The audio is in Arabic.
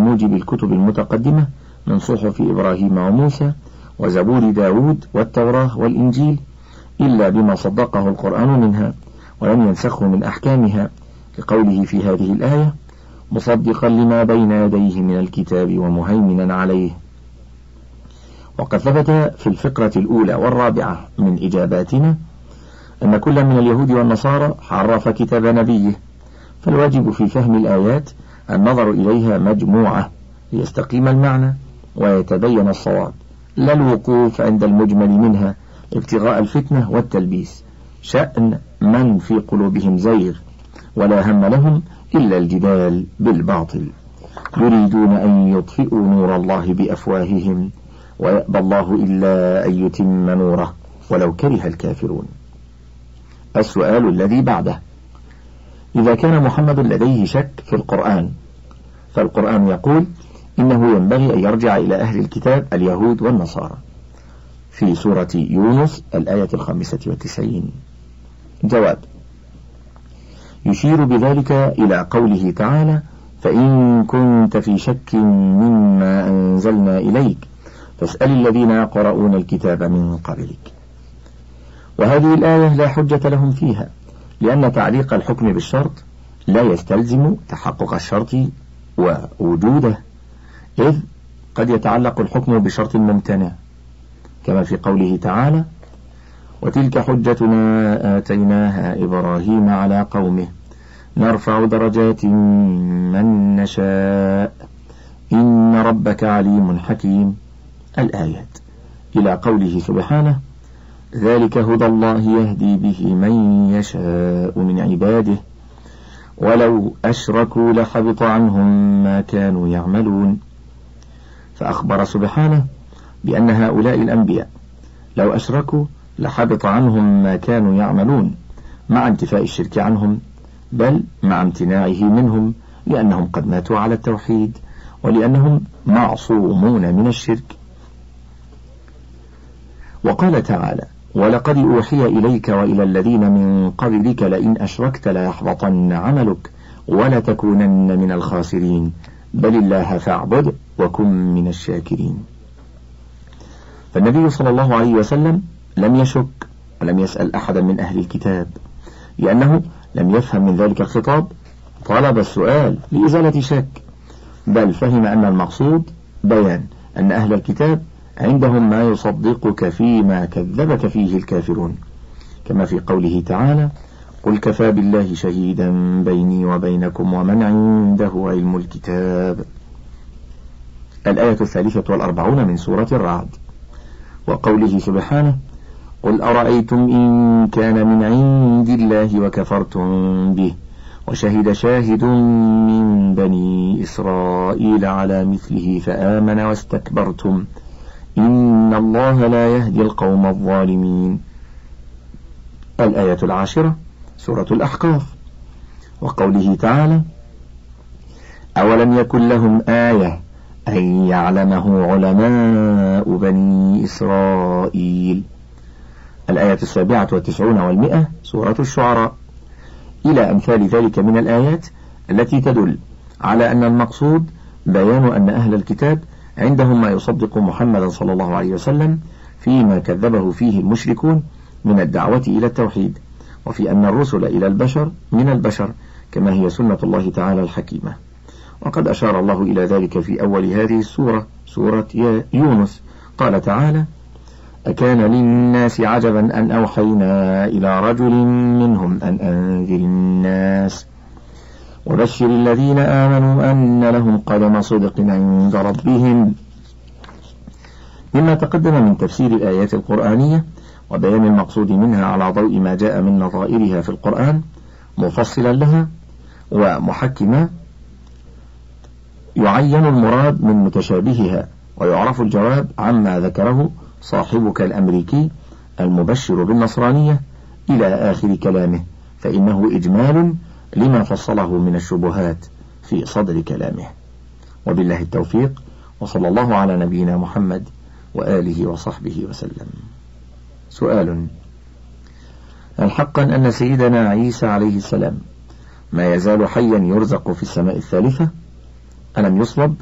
بموجب الكتب المتقدمة من صحف إبراهيم وموسى وزبور داود والتوراة والإنجيل، إلا بما صدقه القرآن منها ولم ينسخه من أحكامها، لقوله في هذه الآية: مصدقا لما بين يديه من الكتاب ومهيمنا عليه. وقد ثبت في الفقرة الأولى والرابعة من إجاباتنا أن كل من اليهود والنصارى حرف كتاب نبيه، فالواجب في فهم الآيات النظر إليها مجموعة ليستقيم المعنى ويتبين الصواب، لا الوقوف عند المجمل منها ابتغاء الفتنة والتلبيس، شأن من في قلوبهم زيغ ولا هم لهم إلا الجدال بالباطل، يريدون أن يطفئوا نور الله بأفواههم ويأبى الله إلا أن يتم نوره ولو كره الكافرون. السؤال الذي بعده: إذا كان محمد لديه شك في القرآن، فالقرآن يقول إنه ينبغي أن يرجع إلى أهل الكتاب اليهود والنصارى في سورة يونس الآية 95. جواب: يشير بذلك إلى قوله تعالى: فإن كنت في شك مما أنزلنا إليك فاسأل الذين يقرؤون الكتاب من قبلك. وهذه الآية لا حجة لهم فيها، لأن تعليق الحكم بالشرط لا يستلزم تحقق الشرط ووجوده، إذ قد يتعلق الحكم بشرط ممتنع، كما في قوله تعالى: وتلك حجتنا آتيناها إبراهيم على قومه نرفع درجات من نشاء إن ربك عليم حكيم. الآيات إلى قوله سبحانه: ذلك هدى الله يهدي به من يشاء من عباده ولو أشركوا لحبط عنهم ما كانوا يعملون. فأخبر سبحانه بأن هؤلاء الأنبياء لو أشركوا لحبط عنهم ما كانوا يعملون، مع انتفاء الشرك عنهم، بل مع امتناعه منهم، لأنهم قد ماتوا على التوحيد ولأنهم معصومون من الشرك. وقال تعالى: ولقد أوحي إليك وإلى الذين من قبلك لئن أشركت ليحبطن عملك ولتكونن من الخاسرين بل الله فاعبد وكن من الشاكرين. فالنبي صلى الله عليه وسلم لم يشك ولم يسأل أحدا من أهل الكتاب، لأنه لم يفهم من ذلك الخطاب طلب السؤال لإزالة شك، بل فهم أن المقصود بيان أن أهل الكتاب عندهم ما يصدقك فيما كذبك فيه الكافرون، كما في قوله تعالى: قل كفى بالله شهيدا بيني وبينكم ومن عنده علم الكتاب. الآية 43 من سورة الرعد. وقوله سبحانه: قل أرأيتم إن كان من عند الله وكفرتم به وشهد شاهد من بني إسرائيل على مثله فآمن واستكبرتم إن الله لا يهدي القوم الظالمين. الآية 10 سورة الأحقاف. وقوله تعالى: أولم يكن لهم آية أن يعلمه علماء بني إسرائيل. الآية 97 و100 سورة الشعراء، إلى أمثال ذلك من الآيات التي تدل على أن المقصود بيان أن أهل الكتاب عندهم ما يصدق محمدا صلى الله عليه وسلم فيما كذبه فيه المشركون من الدعوة إلى التوحيد، وفي أن الرسل إلى البشر من البشر كما هي سنة الله تعالى الحكيمة. وقد أشار الله إلى ذلك في أول هذه السورة، سورة يونس، قال تعالى: أكان للناس عجبا أن أوحينا إلى رجل منهم أن أنذر الناس وبشر الذين آمنوا أن لهم قدم صدق عند ربهم. مما تقدم من تفسير الآيات القرآنية وبيان المقصود منها على ضوء ما جاء من نظائرها في القرآن مفصلا لها ومحكما، يعين المراد من متشابهها ويعرف الجواب عما ذكره صاحبك الأمريكي المبشر بالنصرانية إلى آخر كلامه، فإنه إجمال لما فصله من الشبهات في صدر كلامه. وبالله التوفيق، وصلى الله على نبينا محمد وآله وصحبه وسلم. سؤال: هل حقا أن سيدنا عيسى عليه السلام ما يزال حيا يرزق في السماء الثالثة؟ ألم يصلب